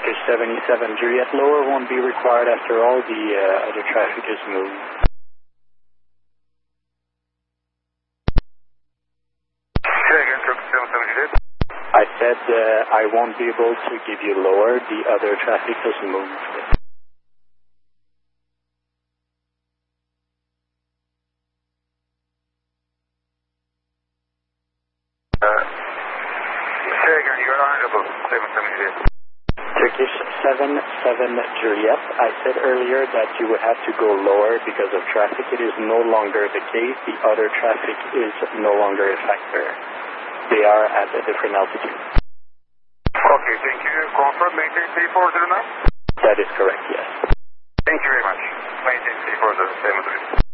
Turkish 77 Juliet, lower won't be required after all the other traffic is moved. I said I won't be able to give you lower, the other traffic has moved. You're honorable, 77 Turkish 77 Juliet, I said earlier that you would have to go lower because of traffic. It is no longer the case. The other traffic is no longer a factor. They are at a different altitude. Okay, thank you. Confirm, maintain 340 now? That is correct, yes. Thank you very much. Maintain 340, 73.